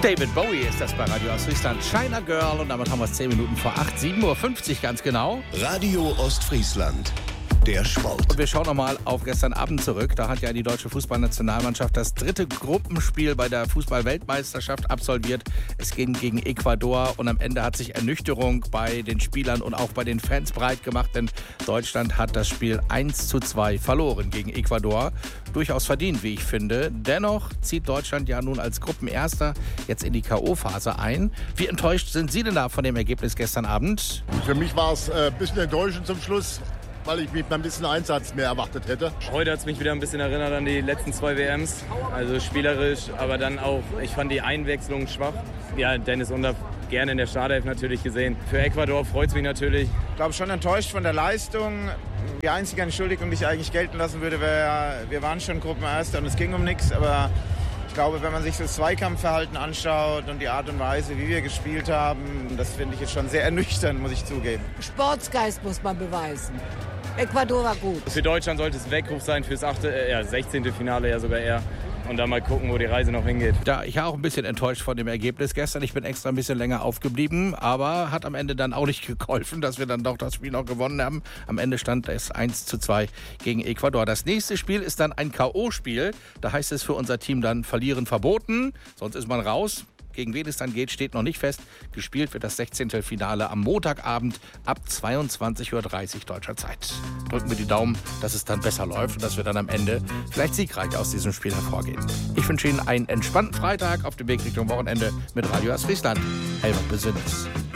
David Bowie ist das bei Radio Ostfriesland. China Girl. Und damit haben wir es 10 Minuten vor 8, 7.50 Uhr ganz genau. Radio Ostfriesland, der Sport. Und wir schauen nochmal auf gestern Abend zurück. Da hat ja die deutsche Fußballnationalmannschaft das 3. Gruppenspiel bei der Fußball-Weltmeisterschaft absolviert. Es ging gegen Ecuador und am Ende hat sich Ernüchterung bei den Spielern und auch bei den Fans breit gemacht, denn Deutschland hat das Spiel 1:2 verloren gegen Ecuador. Durchaus verdient, wie ich finde. Dennoch zieht Deutschland ja nun als Gruppenerster jetzt in die K.O.-Phase ein. Wie enttäuscht sind Sie denn da von dem Ergebnis gestern Abend? Für mich war es ein bisschen enttäuschend zum Schluss, weil ich mir ein bisschen Einsatz mehr erwartet hätte. Heute hat es mich wieder ein bisschen erinnert an die letzten 2 WMs. Also spielerisch, aber dann auch, ich fand die Einwechslung schwach. Ja, Dennis Undaff gerne in der Startelf natürlich gesehen. Für Ecuador freut es mich natürlich. Ich glaube, schon enttäuscht von der Leistung. Die einzige Entschuldigung, die ich eigentlich gelten lassen würde, wäre, wir waren schon Gruppenerster und es ging um nichts. Aber ich glaube, wenn man sich das Zweikampfverhalten anschaut und die Art und Weise, wie wir gespielt haben, das finde ich jetzt schon sehr ernüchternd, muss ich zugeben. Sportsgeist muss man beweisen. Ecuador war gut. Für Deutschland sollte es Weckruf sein fürs 16. Finale ja sogar eher. Und dann mal gucken, wo die Reise noch hingeht. Ja, ich war auch ein bisschen enttäuscht von dem Ergebnis gestern. Ich bin extra ein bisschen länger aufgeblieben, aber hat am Ende dann auch nicht geholfen, dass wir dann doch das Spiel noch gewonnen haben. Am Ende stand es 1:2 gegen Ecuador. Das nächste Spiel ist dann ein K.O.-Spiel. Da heißt es für unser Team dann verlieren verboten, sonst ist man raus. Gegen wen es dann geht, steht noch nicht fest. Gespielt wird das 16. Finale am Montagabend ab 22:30 Uhr deutscher Zeit. Drücken wir die Daumen, dass es dann besser läuft und dass wir dann am Ende vielleicht siegreich aus diesem Spiel hervorgehen. Ich wünsche Ihnen einen entspannten Freitag auf dem Weg Richtung Wochenende mit Radio Ostfriesland. Helmut Besünnes.